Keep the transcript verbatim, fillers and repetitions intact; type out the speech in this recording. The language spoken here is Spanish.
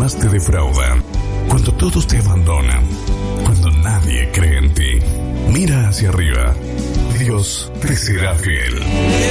más te defraudan, cuando todos te abandonan, cuando nadie cree en ti. Mira hacia arriba. Dios te será fiel.